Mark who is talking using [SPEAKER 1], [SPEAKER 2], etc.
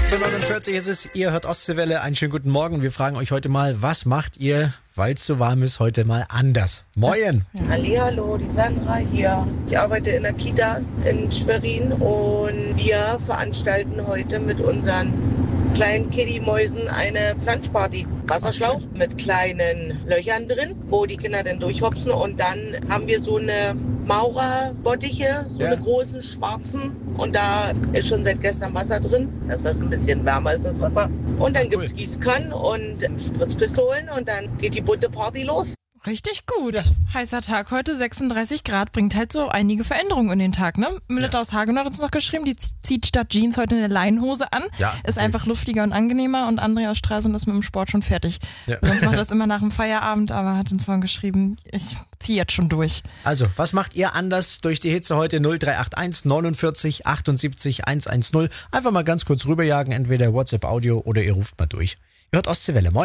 [SPEAKER 1] 8:49 ist es, ihr hört Ostseewelle, einen schönen guten Morgen. Wir fragen euch heute mal, was macht ihr, weil es so warm ist, heute mal anders? Moin!
[SPEAKER 2] Hallihallo, die Sandra hier. Ich arbeite in der Kita in Schwerin und wir veranstalten heute mit unseren kleinen Kitty-Mäusen eine Planschparty. Wasserschlauch mit kleinen Löchern drin, wo die Kinder dann durchhopsen, und dann haben wir so eine Maurerbottiche, eine großen schwarzen, und da ist schon seit gestern Wasser drin, dass das ein bisschen wärmer ist, das Wasser. Und dann gibt's Gießkannen und Spritzpistolen und dann geht die bunte Party los.
[SPEAKER 3] Richtig gut. Ja. Heißer Tag heute, 36 Grad, bringt halt so einige Veränderungen in den Tag, ne? Melitta aus Hagen hat uns noch geschrieben, die zieht statt Jeans heute eine Leinenhose an. Ja, ist einfach luftiger und angenehmer, und Andrea aus Stralsund ist mit dem Sport schon fertig. Ja. Sonst macht das immer nach dem Feierabend, aber hat uns vorhin geschrieben, ich ziehe jetzt schon durch.
[SPEAKER 1] Also, was macht ihr anders durch die Hitze heute? 0381 49 78 110. Einfach mal ganz kurz rüberjagen, entweder WhatsApp Audio oder ihr ruft mal durch. Ihr hört Ostseewelle. Moin.